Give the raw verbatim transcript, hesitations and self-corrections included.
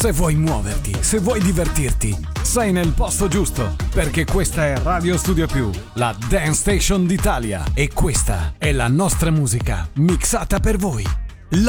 Se vuoi muoverti, se vuoi divertirti, sei nel posto giusto, perché questa è Radio Studio Più, la Dance Station d'Italia, e questa è la nostra musica mixata per voi.